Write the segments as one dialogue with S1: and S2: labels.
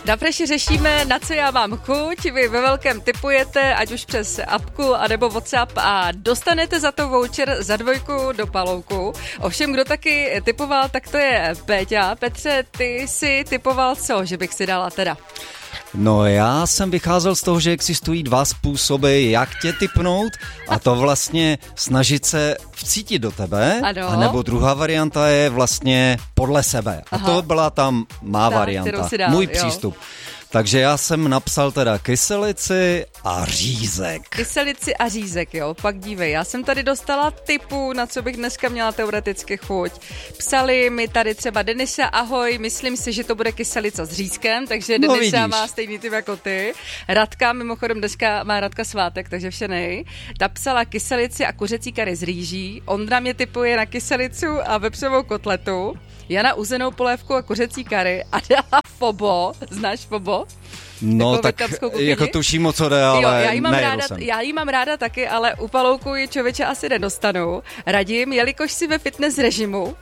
S1: Na Freši řešíme, na co já mám chuť. Vy ve velkém tipujete, ať už přes apku, anebo WhatsApp a dostanete za to voucher za 2 do Palouku. Ovšem, kdo taky tipoval, tak to je Péťa. Petře, ty si tipoval co, že bych si dala teda?
S2: No já jsem vycházel z toho, že existují 2 způsoby, jak tě tipnout, a to vlastně snažit se vcítit do tebe, anebo druhá varianta je vlastně podle sebe. A to byla tam má varianta, můj přístup. Takže já jsem napsal teda kyselici a řízek.
S1: Kyselici a řízek, jo, pak dívej, já jsem tady dostala tipu, na co bych dneska měla teoreticky chuť. Psali mi tady třeba Denisa, ahoj, myslím si, že to bude kyselica s řízkem, takže Denisa má stejný typ jako ty. Radka, mimochodem dneska má Radka svátek, takže všenej. Ta psala kyselici a kuřecí kary z rýží, Ondra mě tipuje na kyselicu a vepřovou kotletu, Jana uzenou polévku a kuřecí kary a dala Fobo, znáš Fobo?
S2: No tak jako tuším, o co jde, ale
S1: já jí mám ráda taky, ale u Palouku ji člověče asi nedostanu. Radím, jelikož si ve fitness režimu,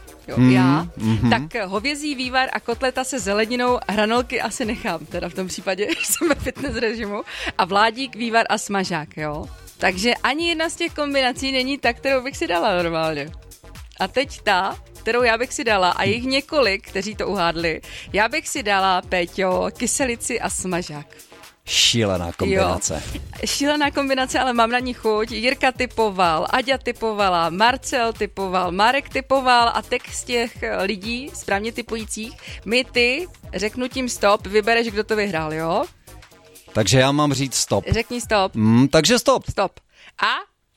S1: tak hovězí vývar a kotleta se zeleninou, hranolky asi nechám, teda v tom případě, že jsem ve fitness režimu, a Vládík, vývar a smažák, jo. Takže ani jedna z těch kombinací není ta, kterou bych si dala normálně. A teď ta, kterou já bych si dala, a jich několik, kteří to uhádli, já bych si dala, Péťo, kyselici a smažák.
S2: Šílená kombinace.
S1: Jo, šílená kombinace, ale mám na ní chuť. Jirka typoval, Aďa typovala, Marcel typoval, Marek typoval a teď z těch lidí správně typujících my ty řeknutím stop vybereš, kdo to vyhrál, jo?
S2: Takže já mám říct stop.
S1: Řekni stop.
S2: Takže stop.
S1: Stop. A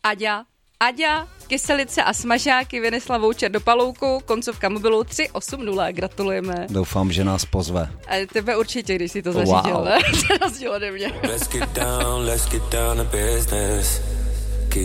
S1: Aďa, kyselice a smažáky vynesla voucher do Palouku, koncovka mobilu 380, gratulujeme.
S2: Doufám, že nás pozve.
S1: A tebe určitě, když si to zařídil, ne? To rozdíl ode mě. Let's get down to business.